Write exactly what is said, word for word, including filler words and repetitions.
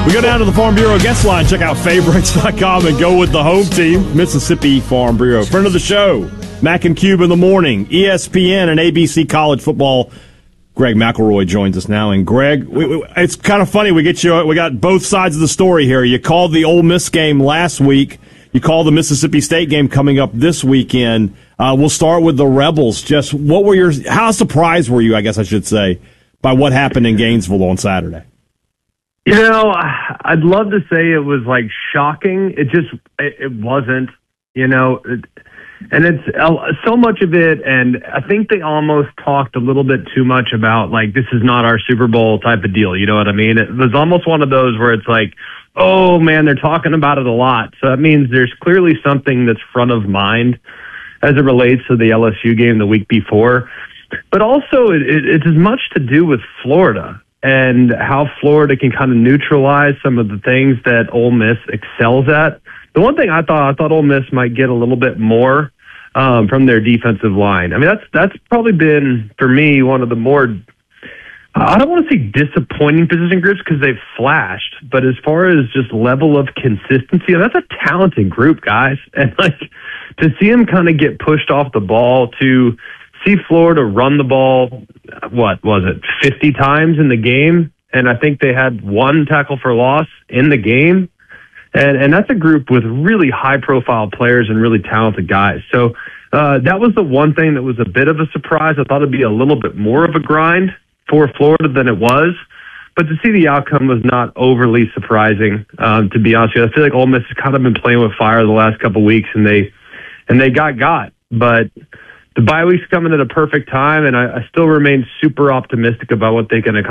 We go down to the Farm Bureau guest line. Check out favorites dot com and go with the home team, Mississippi Farm Bureau. Friend of the show, Mac and Cube in the morning, E S P N and A B C College Football. Greg McElroy joins us now. And Greg, we, we, it's kind of funny. We get you. We got both sides of the story here. You called the Ole Miss game last week. You called the Mississippi State game coming up this weekend. Uh, we'll start with the Rebels. Just what were your? How surprised were you? I guess I should say by what happened in Gainesville on Saturday. You know, I'd love to say it was like shocking. It just it, it wasn't. You know. It, And it's so much of it, and I think they almost talked a little bit too much about, like, this is not our Super Bowl type of deal, you know what I mean? It was almost one of those where it's like, oh, man, they're talking about it a lot. So that means there's clearly something that's front of mind as it relates to the L S U game the week before. But also, it, it, it's as much to do with Florida and how Florida can kind of neutralize some of the things that Ole Miss excels at. The one thing I thought, I thought Ole Miss might get a little bit more um, from their defensive line. I mean, that's that's probably been, for me, one of the more, I don't want to say disappointing position groups because they've flashed, but as far as just level of consistency, that's a talented group, guys. And, like, to see them kind of get pushed off the ball, to see Florida run the ball, what was it, fifty times in the game? And I think they had one tackle for loss in the game. And, and that's a group with really high-profile players and really talented guys. So uh, that was the one thing that was a bit of a surprise. I thought it'd be a little bit more of a grind for Florida than it was. But to see the outcome was not overly surprising, um, to be honest with you. I feel like Ole Miss has kind of been playing with fire the last couple of weeks, and they and they got got. But the bye week's coming at a perfect time, and I, I still remain super optimistic about what they can accomplish.